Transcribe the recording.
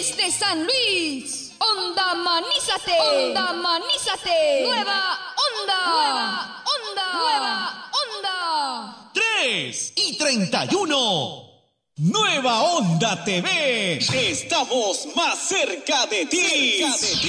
Desde San Luis, Onda Manízate. Onda Manízate. Nueva Onda. Nueva Onda. Nueva Onda. 3:31. Nueva Onda TV. Estamos más cerca de ti.